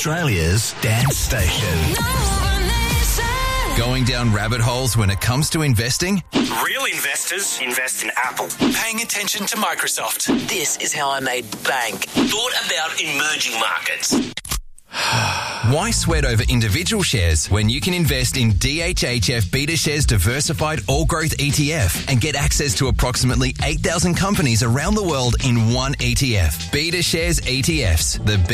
Australia's dance station. Going down rabbit holes when it comes to investing? Real investors invest in Apple. Paying attention to Microsoft. This is how I made bank. Thought about emerging markets. Why sweat over individual shares when you can invest in DHHF BetaShares Diversified All Growth ETF and get access to approximately 8,000 companies around the world in one ETF? BetaShares ETFs, the